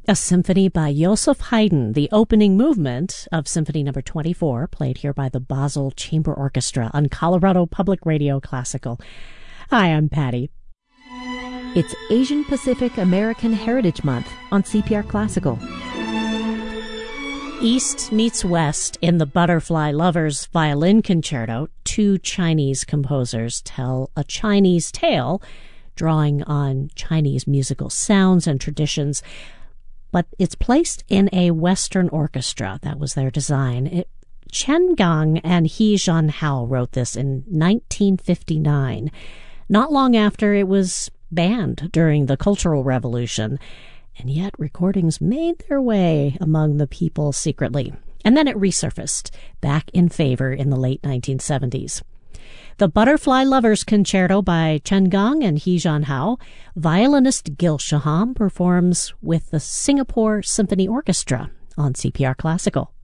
A symphony by Joseph Haydn, the opening movement of Symphony No. 24, played here by the Basel Chamber Orchestra on Colorado Public Radio Classical. Hi, I'm Patty. It's Asian Pacific American Heritage Month on CPR Classical. East meets West in the Butterfly Lovers Violin Concerto. Two Chinese composers tell a Chinese tale, drawing on Chinese musical sounds and traditions, but it's placed in a Western orchestra. That was their design. Chen Gang and He Zhanhao wrote this in 1959, not long after it was banned during the Cultural Revolution. And yet recordings made their way among the people secretly. And then it resurfaced back in favor in the late 1970s. The Butterfly Lovers Concerto by Chen Gang and He Zhanhao, violinist Gil Shaham performs with the Singapore Symphony Orchestra on CPR Classical.